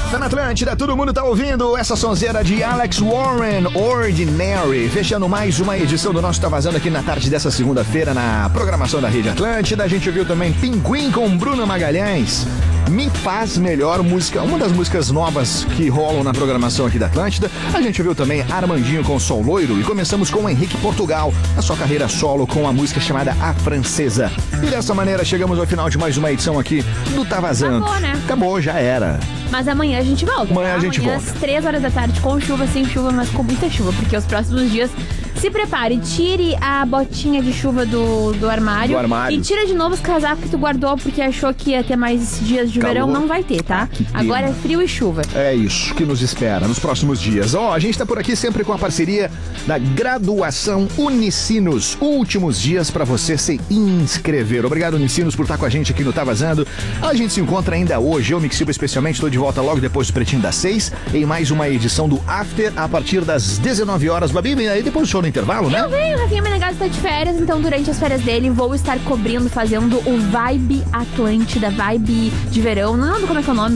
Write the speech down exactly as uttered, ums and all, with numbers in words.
Tá na Atlântida, todo mundo tá ouvindo essa sonzeira de Alex Warren, Ordinary. Fechando mais uma edição do nosso Tá Vazando aqui na tarde dessa segunda-feira na programação da Rede Atlântida. A gente ouviu também Pinguim com Bruna Magalhães. Me Faz Melhor, música, uma das músicas novas que rolam na programação aqui da Atlântida. A gente ouviu também Armandinho com Sol Loiro e começamos com Henrique Portugal, a sua carreira solo com a música chamada A Francesa. E dessa maneira chegamos ao final de mais uma edição aqui do Tá Vazando. Acabou, né? Acabou, já era. Mas amanhã a gente volta. Amanhã tá? a gente amanhã volta. às três horas da tarde, com chuva, sem chuva, mas com muita chuva, porque os próximos dias se prepare, tire a botinha de chuva do, do armário. Do armário. E tira de novo os casacos que tu guardou porque achou que ia ter mais dias de Calor. verão. Não vai ter, tá? Que pena. Agora é frio e chuva. É isso que nos espera nos próximos dias. Ó, a gente tá por aqui sempre com a parceria da Graduação Unicinos. Últimos dias para você se inscrever. Obrigado, Unicinos, por estar com a gente aqui no Tá Vazando. A gente se encontra ainda hoje. Eu, Mix Silva, especialmente, estou de volta logo depois do Pretinho das seis, em mais uma edição do After, a partir das dezenove horas. Babi, vem aí depois do show no intervalo, né? Eu venho, Rafinha Menegaso está de férias, então durante as férias dele vou estar cobrindo, fazendo o Vibe Atlântida, Vibe de verão. Não lembro como é que é o nome.